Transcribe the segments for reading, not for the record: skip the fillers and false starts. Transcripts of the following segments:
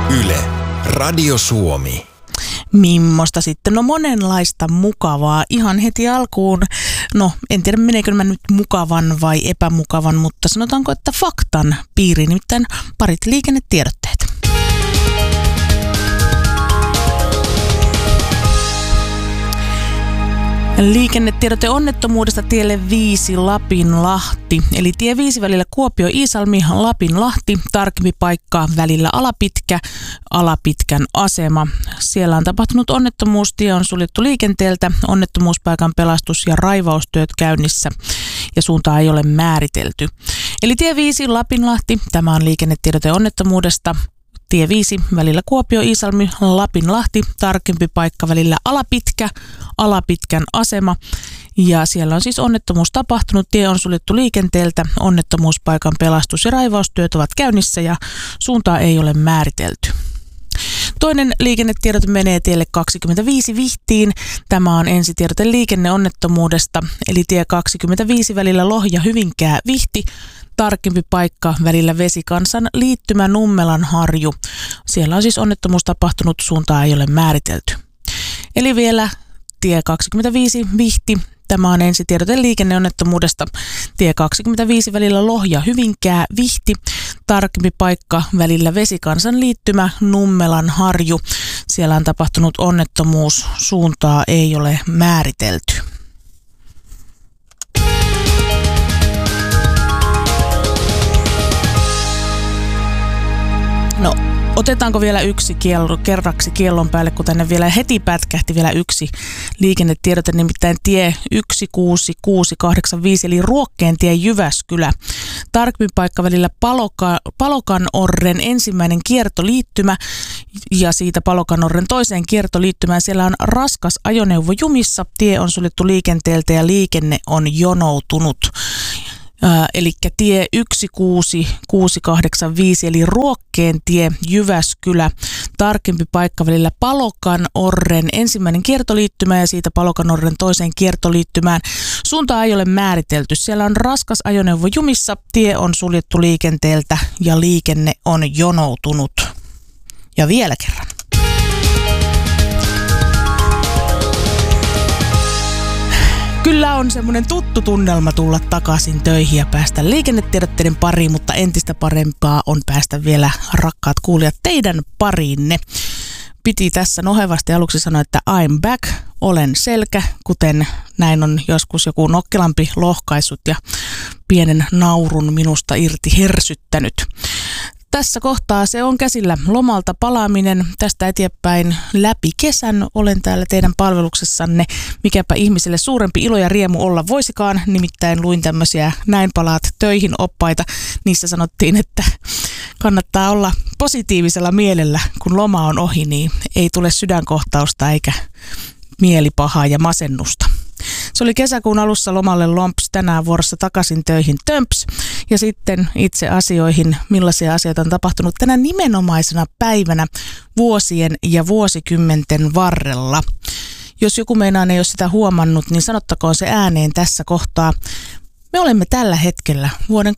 Yle, Radio Suomi. Mimmosta sitten? No monenlaista mukavaa. Ihan heti alkuun, no en tiedä meneekö mä nyt mukavan vai epämukavan, mutta sanotaanko, että faktan piiriin, nimittäin parit liikennetiedotteet. Liikennetiedote onnettomuudesta tielle 5 Lapinlahti. Eli tie 5 välillä Kuopio-Iisalmi, Lapinlahti, tarkempi paikka välillä Alapitkän asema. Siellä on tapahtunut onnettomuus, tie on suljettu liikenteeltä, onnettomuuspaikan pelastus- ja raivaustyöt käynnissä ja suuntaa ei ole määritelty. Eli tie 5 Lapinlahti, tämä on liikennetiedote onnettomuudesta. Tie 5 välillä Kuopio-Iisalmi, Lapinlahti, tarkempi paikka välillä Alapitkän asema. Ja siellä on siis onnettomuus tapahtunut, tie on suljettu liikenteeltä, onnettomuuspaikan pelastus- ja raivaustyöt ovat käynnissä ja suuntaa ei ole määritelty. Toinen liikennetiedote menee tielle 25 Vihtiin. Tämä on ensitiedote liikenneonnettomuudesta, eli tie 25 välillä Lohja-Hyvinkää Vihti. Tarkempi paikka välillä Vesikansan liittymä Nummelanharju. Siellä on siis onnettomuus tapahtunut, suuntaa ei ole määritelty. Eli vielä tie 25 Vihti. Tämä on ensitiedote liikenneonnettomuudesta. Tie 25 välillä Lohja-Hyvinkää Vihti. Tarkempi paikka välillä Vesikansan liittymä Nummelanharju. Siellä on tapahtunut onnettomuus, suuntaa ei ole määritelty. No, otetaanko vielä yksi kerraksi kiellon päälle, kun tänne vielä heti pätkähti vielä yksi liikennetiedote, nimittäin tie 16685 eli Ruokkeentie Jyväskylä. Tarkempi paikka välillä Palokanorren ensimmäinen kiertoliittymä ja siitä Palokanorren toiseen kiertoliittymään. Siellä on raskas ajoneuvo jumissa, tie on suljettu liikenteeltä ja liikenne on jonoutunut. Eli tie 16685 eli Ruokkeentie Jyväskylä, tarkempi paikka välillä Palokanorren ensimmäinen kiertoliittymä ja siitä Palokanorren toiseen kiertoliittymään. Suuntaa ei ole määritelty. Siellä on raskas ajoneuvo jumissa, tie on suljettu liikenteeltä ja liikenne on jonoutunut. Ja vielä kerran. Kyllä on semmoinen tuttu tunnelma tulla takaisin töihin ja päästä liikennetiedotteiden pariin, mutta entistä parempaa on päästä vielä, rakkaat kuulijat, teidän pariinne. Piti tässä nohevasti aluksi sanoa, että I'm back, olen selkä, kuten näin on joskus joku nokkelampi lohkaissut ja pienen naurun minusta irti hersyttänyt. Tässä kohtaa se on käsillä lomalta palaaminen. Tästä eteenpäin läpi kesän olen täällä teidän palveluksessanne. Mikäpä ihmiselle suurempi ilo ja riemu olla voisikaan. Nimittäin luin tämmöisiä näin palaat töihin -oppaita. Niissä sanottiin, että kannattaa olla positiivisella mielellä, kun loma on ohi, niin ei tule sydänkohtausta eikä mielipahaa ja masennusta. Se oli kesäkuun alussa lomalle lomps, tänään vuorossa takaisin töihin tömps. Ja sitten itse asioihin, millaisia asioita on tapahtunut tänä nimenomaisena päivänä vuosien ja vuosikymmenten varrella. Jos joku meinaan ei ole sitä huomannut, niin sanottakoon se ääneen tässä kohtaa. Me olemme tällä hetkellä vuoden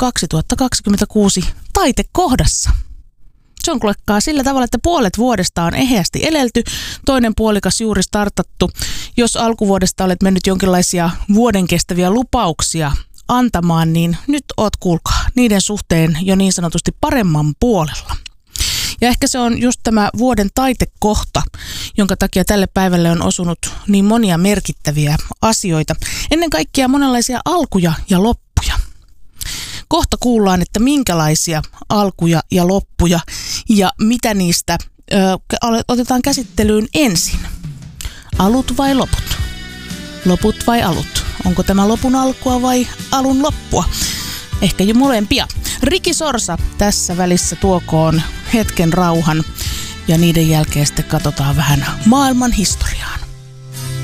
2026 taitekohdassa. Se on kuulekkaa sillä tavalla, että puolet vuodesta on eheästi elelty, toinen puolikas juuri startattu. Jos alkuvuodesta olet mennyt jonkinlaisia vuoden kestäviä lupauksia antamaan, niin nyt oot kuulkaa niiden suhteen jo niin sanotusti paremman puolella. Ja ehkä se on just tämä vuoden taitekohta, jonka takia tälle päivälle on osunut niin monia merkittäviä asioita. Ennen kaikkea monenlaisia alkuja ja loppuja. Kohta kuullaan, että minkälaisia alkuja ja loppuja ja mitä niistä otetaan käsittelyyn ensin. Alut vai loput? Loput vai alut? Onko tämä lopun alkua vai alun loppua? Ehkä jo molempia. Riki Sorsa tässä välissä tuokoon hetken rauhan ja niiden jälkeen sitten katsotaan vähän maailman historiaan.